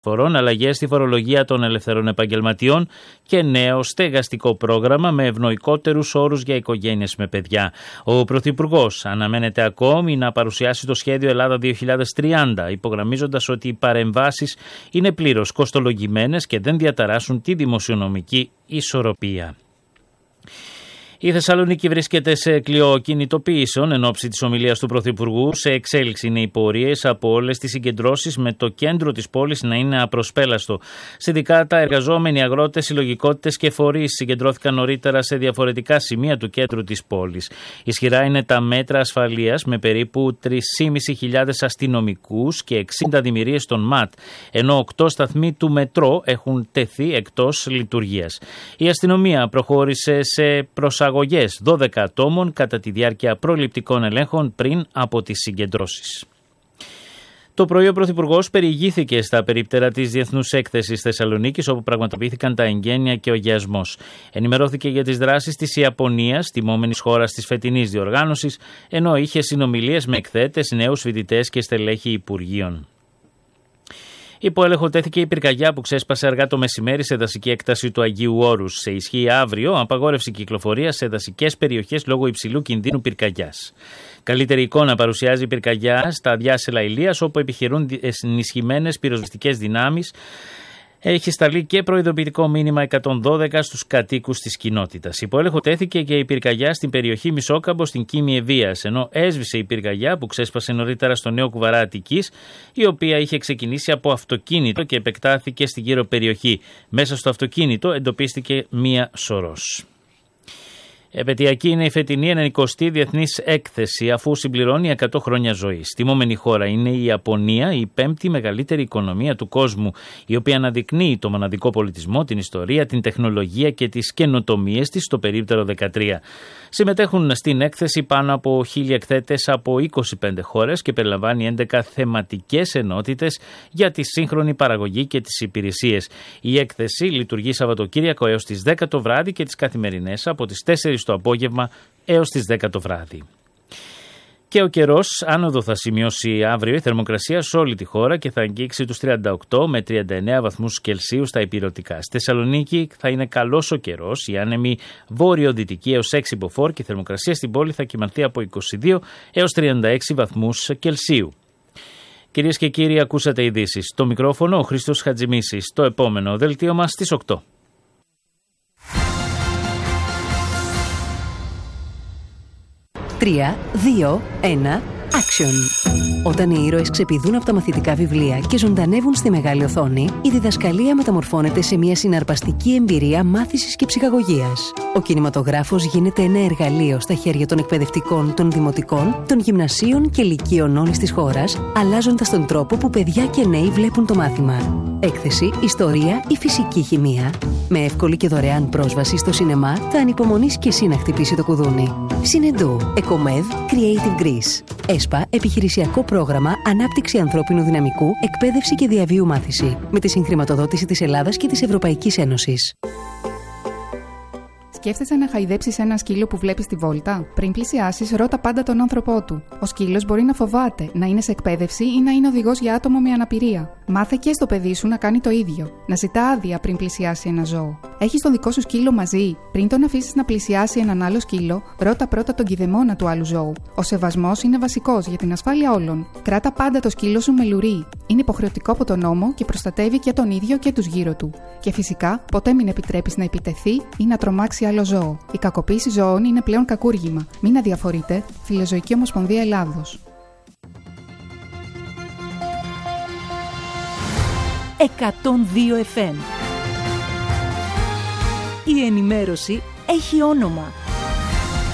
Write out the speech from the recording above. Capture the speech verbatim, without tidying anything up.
φορών, αλλαγές στη φορολογία των ελευθερών επαγγελματιών και νέο στεγαστικό πρόγραμμα με ευνοϊκότερους όρους για οικογένειες με παιδιά. Ο Πρωθυπουργός αναμένεται ακόμη να παρουσιάσει το σχέδιο Ελλάδα δύο χιλιάδες τριάντα, υπογραμμίζοντας ότι οι παρεμβάσεις είναι πλήρως κοστολογημένες και δεν διαταράσσουν τη δημοσιονομική ισορροπία. Η Θεσσαλονίκη βρίσκεται σε κλειό κινητοποιήσεων εν ώψη της ομιλίας του Πρωθυπουργού. Σε εξέλιξη είναι οι πορείες από όλες τις συγκεντρώσεις, με το κέντρο της πόλης να είναι απροσπέλαστο. Συνδικάτα, εργαζόμενοι, αγρότες, συλλογικότητες και φορείς συγκεντρώθηκαν νωρίτερα σε διαφορετικά σημεία του κέντρου της πόλης. Ισχυρά είναι τα μέτρα ασφαλείας, με περίπου τρεις χιλιάδες πεντακόσιους αστυνομικούς και εξήντα δημιουργίες των ΜΑΤ, ενώ οκτώ σταθμοί του μετρό έχουν τεθεί εκτός λειτουργίας. Η αστυνομία προχώρησε σε προσαγωγές δώδεκα ατόμων κατά τη διάρκεια προληπτικών ελέγχων πριν από τις συγκεντρώσεις. Το πρωί ο Πρωθυπουργός περιηγήθηκε στα περίπτερα της Διεθνούς Έκθεσης Θεσσαλονίκης, όπου πραγματοποιήθηκαν τα εγγένεια και ο γεασμός. Ενημερώθηκε για τις δράσεις της Ιαπωνίας, τιμόμενης χώρας της φετινής διοργάνωσης, ενώ είχε συνομιλίες με εκθέτες, νέους φοιτητές και στελέχη υπουργείων. Υπό έλεγχο τέθηκε η πυρκαγιά που ξέσπασε αργά το μεσημέρι σε δασική έκταση του Αγίου Όρους. Σε ισχύ αύριο απαγόρευση κυκλοφορίας σε δασικές περιοχές λόγω υψηλού κινδύνου πυρκαγιάς. Καλύτερη εικόνα παρουσιάζει η πυρκαγιά στα διάσελα Ηλίας, όπου επιχειρούν ενισχυμένες πυροσβεστικές δυνάμεις. Έχει σταλεί και προειδοποιητικό μήνυμα εκατόν δώδεκα στους κατοίκους της κοινότητας. Υπό έλεγχο τέθηκε και η πυρκαγιά στην περιοχή Μισόκαμπο στην Κίμη Ευβοίας, ενώ έσβησε η πυρκαγιά που ξέσπασε νωρίτερα στο Νέο Κουβαρά Αττικής, η οποία είχε ξεκινήσει από αυτοκίνητο και επεκτάθηκε στην γύρω περιοχή. Μέσα στο αυτοκίνητο εντοπίστηκε μία σωρός. Επαιτειακή είναι η φετινή ενενηκοστή Διεθνής Έκθεση, αφού συμπληρώνει εκατό χρόνια ζωής. Τιμόμενη χώρα είναι η Ιαπωνία, η πέμπτη μεγαλύτερη οικονομία του κόσμου, η οποία αναδεικνύει το μοναδικό πολιτισμό, την ιστορία, την τεχνολογία και τις καινοτομίες της στο περίπτερο δεκατρία. Συμμετέχουν στην έκθεση πάνω από χίλια εκθέτες από είκοσι πέντε χώρες και περιλαμβάνει έντεκα θεματικές ενότητες για τη σύγχρονη παραγωγή και τις υπηρεσίες. Η έκθεση λειτουργεί Σαββατοκύριακο έως τις δέκα το βράδυ και τις καθημερινές από τις τέσσερις το απόγευμα έως τις δέκα το βράδυ. Και ο καιρός, άνοδο θα σημειώσει αύριο η θερμοκρασία σε όλη τη χώρα και θα αγγίξει τους τριάντα οκτώ με τριάντα εννέα βαθμούς Κελσίου στα ηπειρωτικά. Στη Θεσσαλονίκη θα είναι καλός ο καιρός, η άνεμη βόρειο-δυτική έως έξι μποφόρ και η θερμοκρασία στην πόλη θα κυμανθεί από είκοσι δύο έως τριάντα έξι βαθμούς Κελσίου. Κυρίες και κύριοι, ακούσατε ειδήσεις. Το μικρόφωνο ο Χρήστος Χατζημίσης. Το επόμενο δελτίο μας στις οκτώ. τρία, δύο, ένα, action! Όταν οι ήρωες ξεπηδούν από τα μαθητικά βιβλία και ζωντανεύουν στη μεγάλη οθόνη, η διδασκαλία μεταμορφώνεται σε μια συναρπαστική εμπειρία μάθησης και ψυχαγωγίας. Ο κινηματογράφος γίνεται ένα εργαλείο στα χέρια των εκπαιδευτικών, των δημοτικών, των γυμνασίων και λυκείων όλης της χώρας, αλλάζοντας τον τρόπο που παιδιά και νέοι βλέπουν το μάθημα. Έκθεση, ιστορία ή φυσική χημεία. Με εύκολη και δωρεάν πρόσβαση στο σινεμά, θα ανυπομονείς και εσύ να χτυπήσει το κουδούνι. Συνεντού, Εκομεύ, Creative Greece. ΕΣΠΑ, επιχειρησιακό πρόγραμμα ανάπτυξη ανθρώπινου δυναμικού, εκπαίδευση και διαβίου μάθηση. Με τη συγχρηματοδότηση της Ελλάδας και της Ευρωπαϊκής Ένωσης. Σκέφτεσαι να χαϊδέψεις ένα σκύλο που βλέπεις στη βόλτα? Πριν πλησιάσεις, ρώτα πάντα τον άνθρωπό του. Ο σκύλος μπορεί να φοβάται, να είναι σε εκπαίδευση ή να είναι οδηγός για άτομο με αναπηρία. Μάθε και στο παιδί σου να κάνει το ίδιο. Να ζητά άδεια πριν πλησιάσει ένα ζώο. Έχεις τον δικό σου σκύλο μαζί? Πριν τον αφήσεις να πλησιάσει έναν άλλο σκύλο, ρώτα πρώτα τον κηδεμόνα του άλλου ζώου. Ο σεβασμός είναι βασικός για την ασφάλεια όλων. Κράτα πάντα το σκύλο σου με λουρί. Είναι υποχρεωτικό από τον νόμο και προστατεύει και τον ίδιο και τους γύρω του. Και φυσικά, ποτέ μην επιτρέπεις να επιτεθεί ή να τρομάξει άλλο ζώο. Η κακοποίηση ζώων είναι πλέον κακούργημα. Μην αδιαφορείτε. Φιλοζωική Ομοσπονδία Ελλάδος. εκατόν δύο εφ εμ. Η ενημέρωση έχει όνομα.